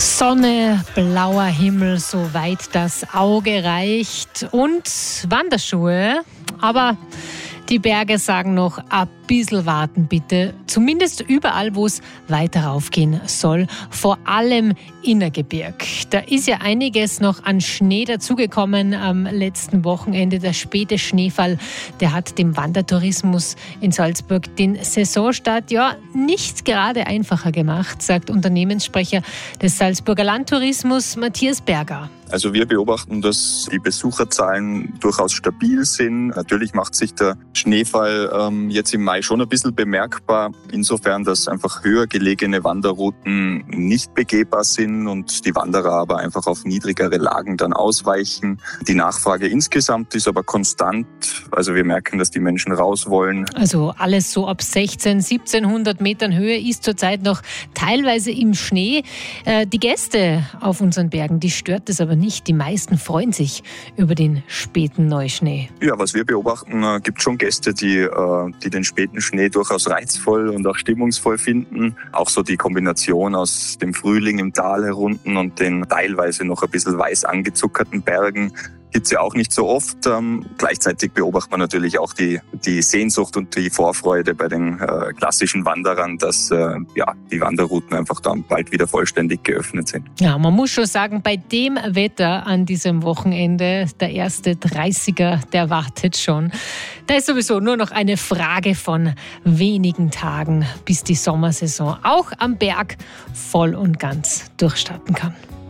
Sonne, blauer Himmel, soweit das Auge reicht und Wanderschuhe. Aber die Berge sagen noch, ein bisschen warten bitte. Zumindest überall, wo es weiter raufgehen soll. Vor allem Innergebirg. Da ist ja einiges noch an Schnee dazugekommen am letzten Wochenende. Der späte Schneefall, der hat dem Wandertourismus in Salzburg den Saisonstart ja nicht gerade einfacher gemacht, sagt Unternehmenssprecher des Salzburger Landtourismus Matthias Berger. Also wir beobachten, dass die Besucherzahlen durchaus stabil sind. Natürlich macht sich der Schneefall jetzt im Mai schon ein bisschen bemerkbar. Insofern, dass einfach höher gelegene Wanderrouten nicht begehbar sind und die Wanderer aber einfach auf niedrigere Lagen dann ausweichen. Die Nachfrage insgesamt ist aber konstant. Also wir merken, dass die Menschen raus wollen. Also alles so ab 1700 Metern Höhe ist zurzeit noch teilweise im Schnee. Die Gäste auf unseren Bergen, die stört es aber nicht. Die meisten freuen sich über den späten Neuschnee. Ja, was wir beobachten, gibt schon Gäste, die den späten Schnee durchaus reizvoll und auch stimmungsvoll finden. Auch so die Kombination aus dem Frühling im Tal herunten und den teilweise noch ein bisschen weiß angezuckerten Bergen gibt es ja auch nicht so oft. Gleichzeitig beobachtet man natürlich auch die Sehnsucht und die Vorfreude bei den klassischen Wanderern, dass die Wanderrouten einfach dann bald wieder vollständig geöffnet sind. Ja, man muss schon sagen, bei dem Wetter an diesem Wochenende, der erste 30er, der wartet schon. Da ist sowieso nur noch eine Frage von wenigen Tagen, bis die Sommersaison auch am Berg voll und ganz durchstarten kann.